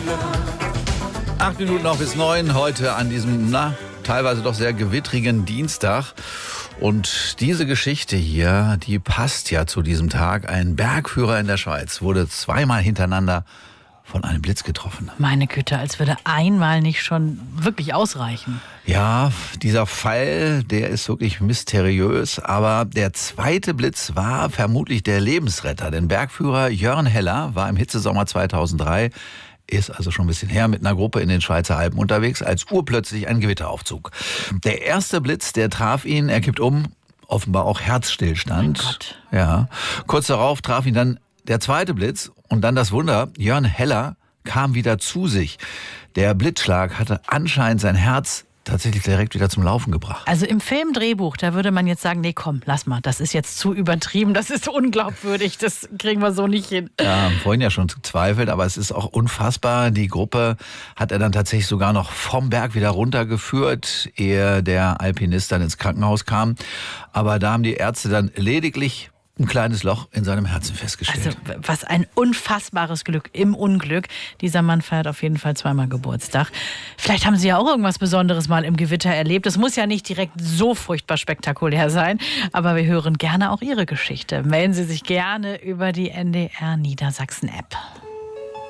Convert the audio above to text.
8 Minuten noch bis 9 heute an diesem, teilweise doch sehr gewittrigen Dienstag. Und diese Geschichte hier, die passt ja zu diesem Tag. Ein Bergführer in der Schweiz wurde zweimal hintereinander von einem Blitz getroffen. Meine Güte, als würde einmal nicht schon wirklich ausreichen. Ja, dieser Fall, der ist wirklich mysteriös, aber der zweite Blitz war vermutlich der Lebensretter. Denn Bergführer Jörn Heller war im Hitzesommer 2003, ist also schon ein bisschen her, mit einer Gruppe in den Schweizer Alpen unterwegs, als urplötzlich ein Gewitteraufzug. Der erste Blitz, der traf ihn, er kippt um, offenbar auch Herzstillstand. Mein Gott. Ja. Kurz darauf traf ihn dann der zweite Blitz und dann das Wunder, Jörn Heller kam wieder zu sich. Der Blitzschlag hatte anscheinend sein Herz tatsächlich direkt wieder zum Laufen gebracht. Also im Filmdrehbuch, da würde man jetzt sagen, nee, komm, lass mal, das ist jetzt zu übertrieben, das ist unglaubwürdig, das kriegen wir so nicht hin. Ja, vorhin ja schon gezweifelt, aber es ist auch unfassbar. Die Gruppe hat er dann tatsächlich sogar noch vom Berg wieder runtergeführt, ehe der Alpinist dann ins Krankenhaus kam. Aber da haben die Ärzte dann lediglich ein kleines Loch in seinem Herzen festgestellt. Also was ein unfassbares Glück im Unglück. Dieser Mann feiert auf jeden Fall zweimal Geburtstag. Vielleicht haben Sie ja auch irgendwas Besonderes mal im Gewitter erlebt. Es muss ja nicht direkt so furchtbar spektakulär sein, aber wir hören gerne auch Ihre Geschichte. Melden Sie sich gerne über die NDR Niedersachsen App.